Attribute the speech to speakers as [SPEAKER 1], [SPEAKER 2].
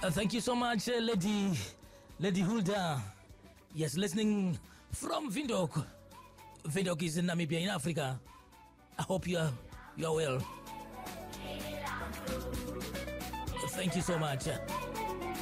[SPEAKER 1] Thank you so much, Lady Hulda. Yes, listening from Windhoek. Windhoek is in Namibia, in Africa. I hope you are well. Thank you so much.